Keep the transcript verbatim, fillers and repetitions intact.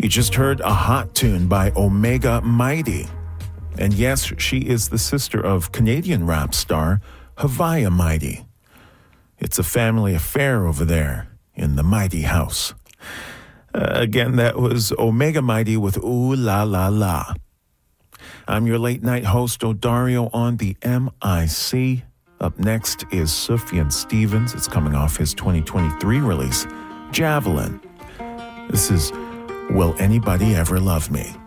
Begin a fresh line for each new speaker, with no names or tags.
You just heard a hot tune by Omega Mighty. And yes, she is the sister of Canadian rap star Havaya Mighty. It's a family affair over there in the Mighty House. Uh, again, that was Omega Mighty with Ooh La La La. I'm your late night host, Odario, on the M I C. Up next is Sufjan Stevens. It's coming off his twenty twenty-three release, Javelin. This is Will Anybody Ever Love Me?